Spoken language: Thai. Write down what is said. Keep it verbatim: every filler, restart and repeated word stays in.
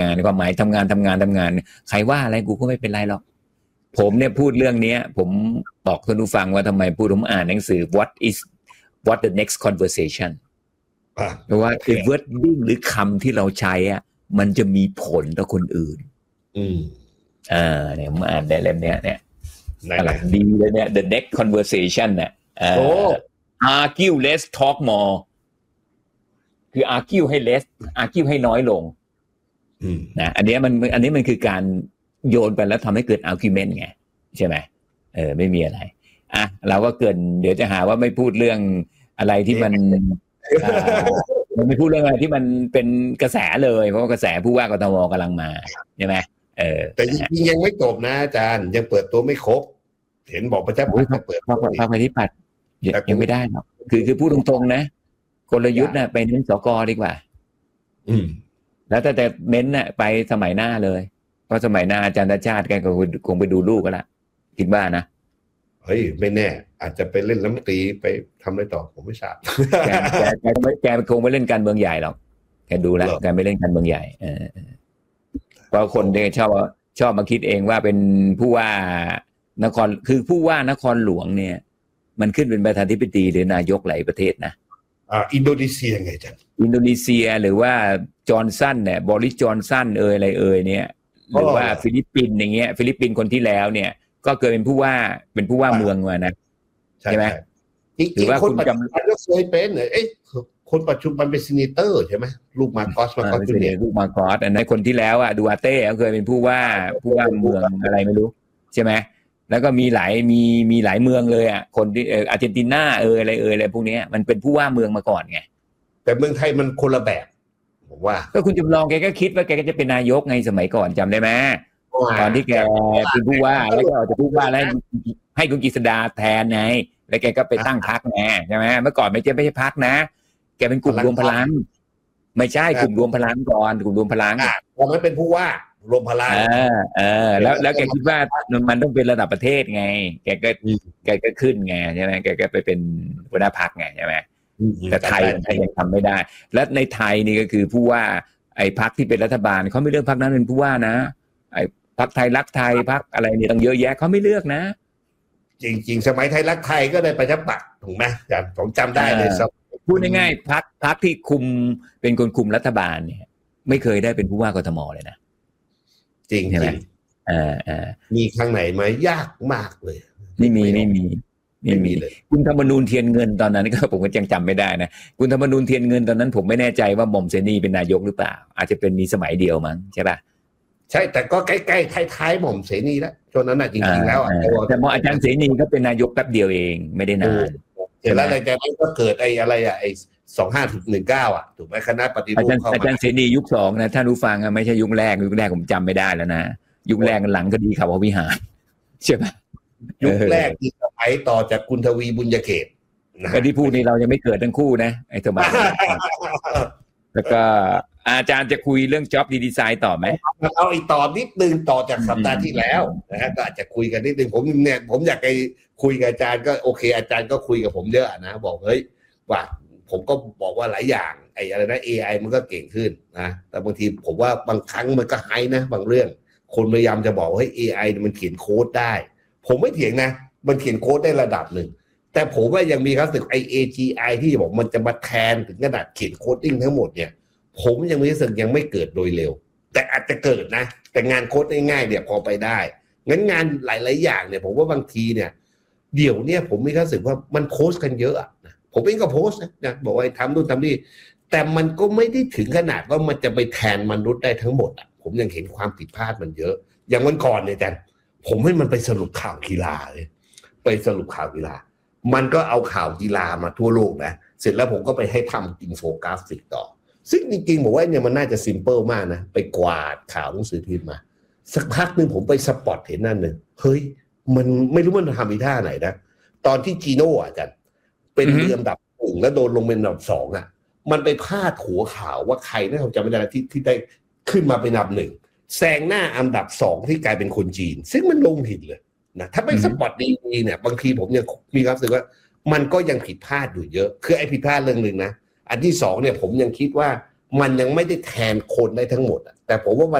านความหมายทำงานทำงานทำงานใครว่าอะไรกูก็ไม่เป็นไรหรอกผมเนี่ยพูดเรื่องนี้ผมบอกท่านผู้ฟังว่าทำไมพูดผมอ่านหนังสือ what is what the next conversation เพราะว่า wording หรือคำที่เราใช้อ่ะมันจะมีผลต่อคนอื่นอืมอ่าเนี่ยผมอ่านได้เล่มเนี้ยเนี่ยกำลังดีเลยเนี่ย the next conversation เนี่ยโอ้ argue less talk more คือ argue ให้ less argue ให้น้อยลงนะอันนี้มันอันนี้มันคือการโยนไปแล้วทำให้เกิด argument ไงใช่ไหมเออไม่มีอะไรอ่ะเราก็เกินเดี๋ยวจะหาว่าไม่พูดเรื่องอะไรที่มันมันไม่พูดเรื่องอะไรที่มันเป็นกระแสเลยเพราะว่ากระแสผู้ว่ากทมกำลังมาใช่ไหมเออแต่จริงๆยังไม่จบนะอาจารย์ยังเปิดตัวไม่ครบเห็นบอกประชาธิปัตย์เปิดพรรคพรรคประชาธิปัตย์ยังไม่ได้หรอกคือคือพูดตรงๆนะกลยุทธ์น่ะไปเน้นสกดีกว่าอืมแล้วแต่แต่เน้นน่ะไปสมัยหน้าเลยเพราะสมัยหน้าอาจารย์ชาติแกก็คงไปดูลูกกันละคิดว่านะเฮ้ยไม่แน่อาจจะไปเล่นรัฐมนตรีไปทำอะไรต่อผมไม่ทราบแกแกแกแกคงไม่เล่นการเมืองใหญ่หรอกแกดูแล้วแกไม่เล่นการเมืองใหญ่เออเพราะคนเนี่ยชอบชอบมาคิดเองว่าเป็นผู้ว่านครคือผู้ว่านครหลวงเนี่ยมันขึ้นเป็นประธานาธิบดีหรือนายกหลายประเทศนะอ่าอินโดนีเซียไงจ๊ะอินโดนีเซียหรือว่าจอห์นสันเนี่ยบริสจอห์นสันเอ่ยอะไรเอ่ยเนี่ยหรือว่าฟิลิปปินส์อย่างเงี้ยฟิลิปปินส์คนที่แล้วเนี่ยก็เคยเป็นผู้ว่าเป็นผู้ว่าเมืองมานะใช่ไหมหรือว่าคนปัจจุบันก็เคยเป็นเอ้ยคนปัจจุบันเป็นซีเนเตอร์ใช่ไหมลูกมาร์กอสมาร์กอสเนี่ยลูกมาร์กอสอันนั้นคนที่แล้วอ่ะดูอาเต้ก็เคยเป็นผู้ว่าผู้ว่าเมืองอะไรไม่รู้ใช่ไหมแล้วก็มีหลายมีมีหลายเมืองเลยอ่ะคนที่เอออาร์เจนตินาเอออะไรเอออะไรพวกนี้มันเป็นผู้ว่าเมืองมาก่อนไงแต่เมืองไทยมันคนละแบบผมว่าก็คุณจำลองแกก็คิดว่าแกก็จะเป็นนายกไงสมัยก่อนจำได้ไหมตอนที่แกเป็นผู้ว่าแล้วก็จะผู้ว่าแล้วให้คุณกฤษดาแทนไงแล้วแกก็ไปตั้งพรรคไงใช่ไหมเมื่อก่อนไม่ใช่ไม่ใช่พรรคนะแกเป็นกลุ่มรวมพลังไม่ใช่กลุ่มรวมพลังก่อนกลุ่มรวมพลังตอนนั้นเป็นผู้ว่ารวมพลังเออเออแล้วแล้วแกคิดว่ามันต้องเป็นระดับประเทศไงแกก็แกก็ขึ้นไงใช่ไหมแกก็ไปเป็นหัวหน้าพรรคไงใช่ไหมแต่ไทยไทยยังทำไม่ได้และในไทยนี่ก็คือผู้ว่าไอ้พรรคที่เป็นรัฐบาลเขาไม่เลือกพรรคนั้นเป็นผู้ว่านะไอ้พรรคไทยรักไทยพรรคอะไรเนี่ยต้องเยอะแยะเขาไม่เลือกนะจริงๆสมัยไทยรักไทยก็ได้ประชาธิปัตย์ถูกไหมอาจารย์ผมจำได้เลยพูดง่ายๆพรรคพรรคที่คุมเป็นคนคุมรัฐบาลเนี่ยไม่เคยได้เป็นผู้ว่ากทมเลยนะจริงใช่ไหมอ่าอ่ามีครั้งไหนไหมยากมากเลยไม่มีไม่มีไม่มีเลยคุณธรรมนูญเทียนเงินตอนนั้นก็ผมก็ยังจำไม่ได้นะคุณธรรมนูญเทียนเงินตอนนั้นผมไม่แน่ใจว่าหม่อมเสนีเป็นนายกหรือเปล่าอาจจะเป็นมีสมัยเดียวมั้งใช่ป่ะใช่แต่ก็ใกล้ๆท้ายๆหม่อมเสนีแล้วตอนนั้นน่ะจริงๆแล้วแต่หม่อมอาจารย์เสนีก็เป็นนายกแป๊บเดียวเองไม่ได้นานเสร็จแล้วหลังจากนั้นก็เกิดไอ้อะไรอ่ะไอ้สองห้าหนึ่งเก้าอ่ะถูกไหมคณะปฏิรูปเข้ามาอาจารย์เสนียุคสองนะท่านผู้ฟังไม่ใช่ยุคแรกยุคแรกผมจำไม่ได้แล้วนะยุคแรกหลังก็ดีข่าววิหารใช่ไหมยุคแรกที่สมัยต่อจากคุณทวีบุญยเขตนะที่พูดนี่เรายังไม่เกิดทั้งคู่นะไอ้สมัยแล้วก็อาจารย์จะคุยเรื่อง job redesign ต่อไหมเอาอีกต่อนิดนึงต่อจากสัปดาห์ที่แล้วนะฮะก็อาจจะคุยกันนิดนึงผมเนี่ยผมอยากไปคุยกับอาจารย์ก็โอเคอาจารย์ก็คุยกับผมเยอะนะบอกเฮ้ยว่าผมก็บอกว่าหลายอย่างไอ้อะไรนะ เอ ไอ มันก็เก่งขึ้นนะแต่บางทีผมว่าบางครั้งมันก็ไฮนะบางเรื่องคนพยายามจะบอกว่าเฮ้ย เอ ไอ มันเขียนโค้ดได้ผมไม่เถียงนะมันเขียนโค้ดได้ระดับหนึ่งแต่ผมว่ายังมีความรู้สึกไอ้ เอ จี ไอ ที่บอกมันจะมาแทนถึงขนาดเขียนโค้ดดิ้งทั้งหมดเนี่ยผมยังมีรู้สึกยังไม่เกิดโดยเร็วแต่อาจจะเกิดนะแต่งานโค้ดง่ายๆเนี่ยพอไปได้งั้นงานหลายๆอย่างเนี่ยผมว่าบางทีเนี่ยเดี๋ยวเนี่ยผมมีความรู้สึกว่ามันโพสต์กันเยอะนะผมเองก็โพสต์นะบอกว่าทำนู่นทำนี่แต่มันก็ไม่ได้ถึงขนาดว่ามันจะไปแทนมนุษย์ได้ทั้งหมดอ่ะผมยังเห็นความผิดพลาดมันเยอะอย่างวันก่อนเนี่ยอาจารย์ผมให้มันไปสรุปข่าวกีฬาเลยไปสรุปข่าวกีฬามันก็เอาข่าวกีฬามาทั่วโลกนะเสร็จแล้วผมก็ไปให้ทำอินโฟกราฟิกต่อซึ่งจริงๆผมว่าเนี่ยมันน่าจะซิมเปิลมากนะไปกวาดข่าวหนังสือพิมพ์มาสักพักนึงผมไปสปอตเห็นนั่นหนึ่งเฮ้ยมันไม่รู้มันทำอีท่าไหนนะตอนที่จีโน่อาจารย์เป็นเรืออันดับหนึ่งแล้วโดนลงเป็นอันดับสองอ่ะมันไปพาดหัวข่าวว่าใครนะผมจำไม่ได้ที่ที่ได้ขึ้นมาเป็นอันดับหนึ่งแซงหน้าอันดับสองที่กลายเป็นคนจีนซึ่งมันลงผิดเลยนะถ้าไม่สปอตดีๆเนี่ยบางทีผมยังมีความรู้สึกว่ามันก็ยังผิดพลาดอยู่เยอะคือไอ้ผิดพลาดเรื่องนึงนะอันที่สองเนี่ยผมยังคิดว่ามันยังไม่ได้แทนคนได้ทั้งหมดแต่ผมว่า